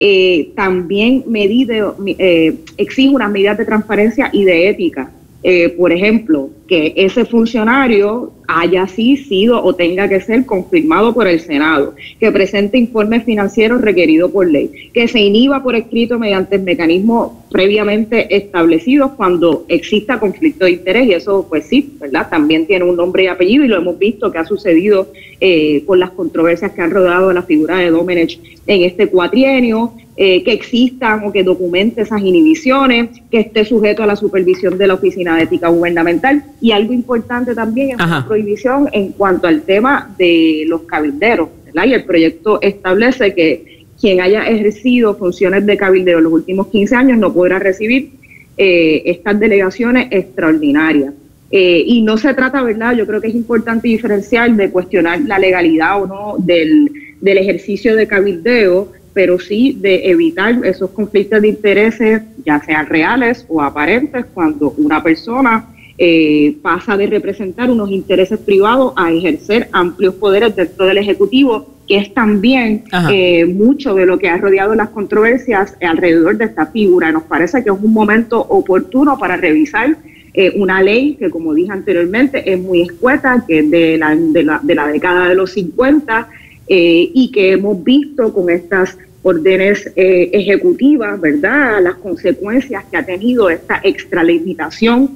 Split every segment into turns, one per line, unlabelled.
también exige unas medidas de transparencia y de ética. Por ejemplo, que ese funcionario haya sí sido o tenga que ser confirmado por el Senado, que presente informes financieros requeridos por ley, que se inhiba por escrito mediante mecanismos previamente establecidos cuando exista conflicto de interés, y eso pues sí, ¿verdad? También tiene un nombre y apellido, y lo hemos visto que ha sucedido con las controversias que han rodeado la figura de Domenech en este cuatrienio, que existan o que documente esas inhibiciones, que esté sujeto a la supervisión de la Oficina de Ética Gubernamental, y algo importante también es una prohibición en cuanto al tema de los cabilderos, ¿verdad? Y el proyecto establece que quien haya ejercido funciones de cabildero en los últimos 15 años no podrá recibir estas delegaciones extraordinarias. Y no se trata, ¿verdad? Yo creo que es importante diferenciar de cuestionar la legalidad o no del ejercicio de cabildeo, pero sí de evitar esos conflictos de intereses, ya sean reales o aparentes, cuando una persona pasa de representar unos intereses privados a ejercer amplios poderes dentro del Ejecutivo, que es también mucho de lo que ha rodeado las controversias alrededor de esta figura. Nos parece que es un momento oportuno para revisar una ley que, como dije anteriormente, es muy escueta, que es de la década de los 50, y que hemos visto con estas órdenes ejecutivas, ¿verdad?, las consecuencias que ha tenido esta extralimitación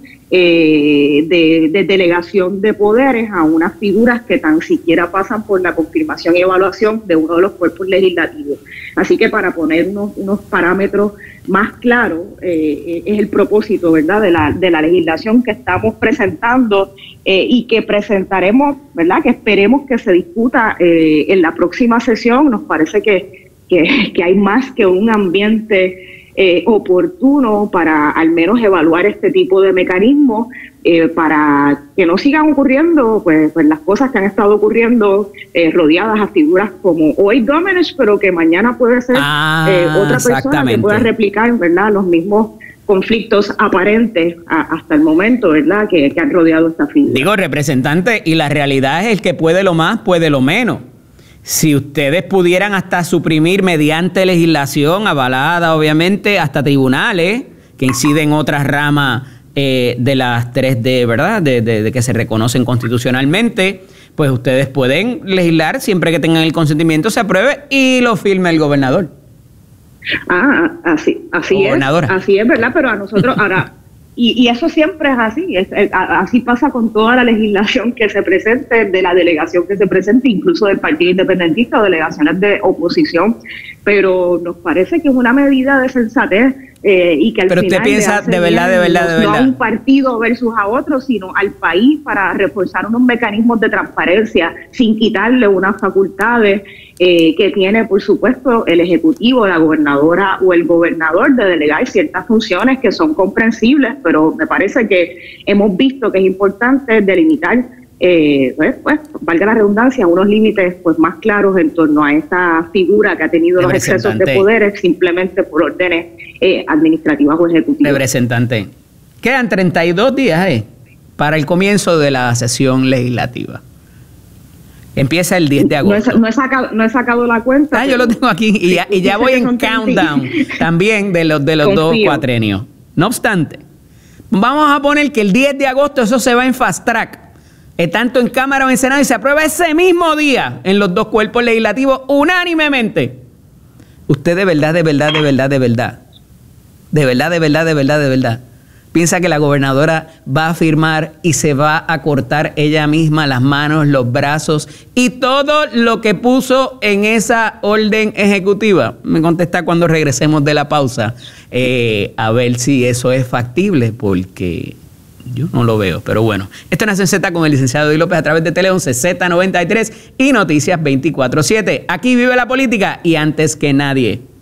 de delegación de poderes a unas figuras que tan siquiera pasan por la confirmación y evaluación de uno de los cuerpos legislativos. Así que para poner unos parámetros más claros, es el propósito, ¿verdad?, de la legislación que estamos presentando y que presentaremos, ¿verdad?, que esperemos que se discuta en la próxima sesión. Nos parece que hay más que un ambiente oportuno para al menos evaluar este tipo de mecanismos, para que no sigan ocurriendo pues las cosas que han estado ocurriendo rodeadas a figuras como hoy Domenech, pero que mañana puede ser otra persona que pueda replicar, ¿verdad?, los mismos conflictos aparentes hasta el momento, ¿verdad?, que han rodeado esta figura.
Digo, representante, y la realidad es el que puede lo más, puede lo menos. Si ustedes pudieran hasta suprimir mediante legislación avalada, obviamente, hasta tribunales, que inciden en otras ramas de las 3D, ¿verdad?, de que se reconocen constitucionalmente, pues ustedes pueden legislar siempre que tengan el consentimiento, se apruebe y lo firme el gobernador.
Así es, ¿verdad? Pero a nosotros ahora... Y eso siempre es así, así pasa con toda la legislación que se presente, de la delegación que se presente, incluso del Partido Independentista o delegaciones de oposición, pero nos parece que es una medida de sensatez y que al
pero
final
usted piensa de verdad,
no a un partido versus a otro, sino al país, para reforzar unos mecanismos de transparencia sin quitarle unas facultades que tiene, por supuesto, el Ejecutivo, la gobernadora o el gobernador, de delegar ciertas funciones que son comprensibles, pero me parece que hemos visto que es importante delimitar, valga la redundancia, unos límites pues más claros en torno a esta figura que ha tenido los excesos de poderes simplemente por órdenes administrativas o ejecutivas.
Representante, quedan 32 días para el comienzo de la sesión legislativa. Empieza el 10 de agosto.
No he sacado la cuenta.
Yo lo tengo aquí y ya voy en countdown también de los dos cuatrenios. No obstante, vamos a poner que el 10 de agosto eso se va en fast track, tanto en Cámara o en Senado, y se aprueba ese mismo día en los dos cuerpos legislativos unánimemente. Usted de verdad piensa que la gobernadora va a firmar y se va a cortar ella misma las manos, los brazos y todo lo que puso en esa orden ejecutiva. Me contesta cuando regresemos de la pausa, a ver si eso es factible, porque yo no lo veo. Pero bueno, esto es Nación Z con el licenciado Eddie López a través de Tele 11, Z93 y Noticias 24/7. Aquí vive la política y antes que nadie.